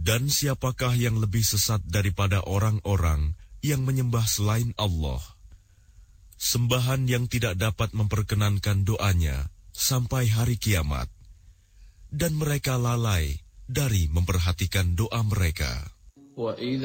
Dan siapakah yang lebih sesat daripada orang-orang yang menyembah selain Allah? Sembahan yang tidak dapat memperkenankan doanya sampai hari kiamat. Dan mereka lalai dari memperhatikan doa mereka.